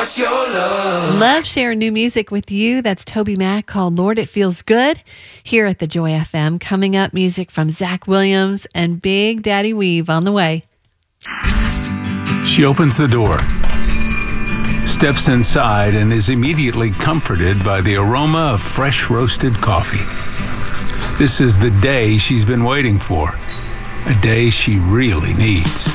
us your love. Love sharing new music with you. That's Toby Mac called Lord It Feels Good here at the Joy FM. Coming up, music from Zach Williams and Big Daddy Weave on the way. She opens the door, steps inside, and is immediately comforted by the aroma of fresh roasted coffee. This is the day she's been waiting for, a day she really needs.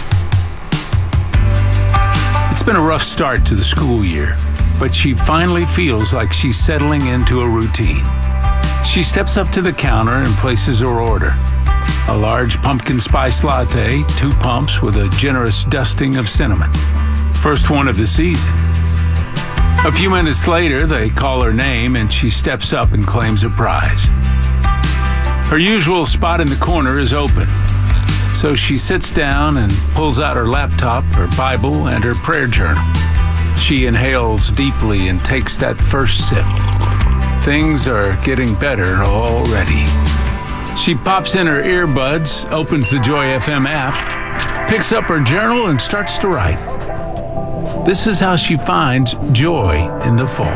It's been a rough start to the school year, but she finally feels like she's settling into a routine. She steps up to the counter and places her order. A large pumpkin spice latte, 2 pumps with a generous dusting of cinnamon. First one of the season. A few minutes later, they call her name and she steps up and claims her prize. Her usual spot in the corner is open, so she sits down and pulls out her laptop, her Bible, and her prayer journal. She inhales deeply and takes that first sip. Things are getting better already. She pops in her earbuds, opens the Joy FM app, picks up her journal, and starts to write. This is how she finds joy in the fall.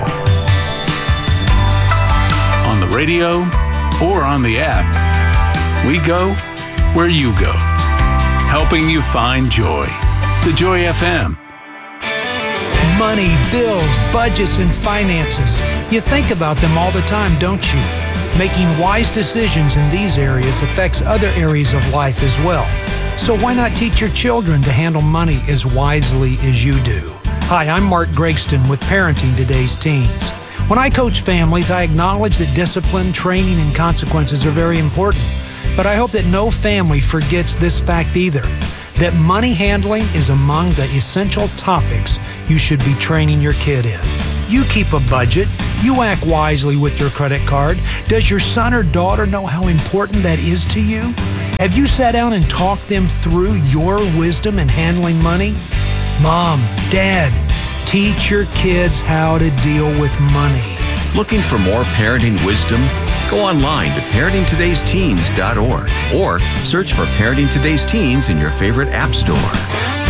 On the radio or on the app, we go where you go, helping you find joy. The Joy FM. Money, bills, budgets, and finances. You think about them all the time, don't you? Making wise decisions in these areas affects other areas of life as well. So why not teach your children to handle money as wisely as you do? Hi, I'm Mark Gregston with Parenting Today's Teens. When I coach families, I acknowledge that discipline, training, and consequences are very important. But I hope that no family forgets this fact either, that money handling is among the essential topics you should be training your kid in. You keep a budget. You act wisely with your credit card. Does your son or daughter know how important that is to you? Have you sat down and talked them through your wisdom in handling money? Mom, Dad, teach your kids how to deal with money. Looking for more parenting wisdom? Go online to parentingtodaysteens.org or search for Parenting Today's Teens in your favorite app store.